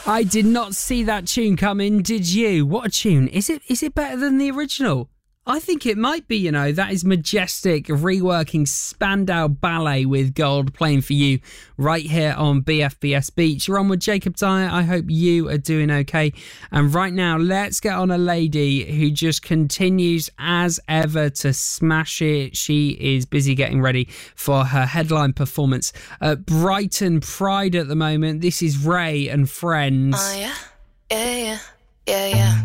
I did not see that tune coming, did you? What a tune. Is it better than the original? I think it might be, you know. That is Majestic reworking Spandau Ballet with Gold playing for you right here on BFBS Beach. You're on with Jacob Dyer. I hope you are doing okay. And right now, let's get on a lady who just continues as ever to smash it. She is busy getting ready for her headline performance at Brighton Pride at the moment. This is Ray and Friends. Oh, yeah. Yeah.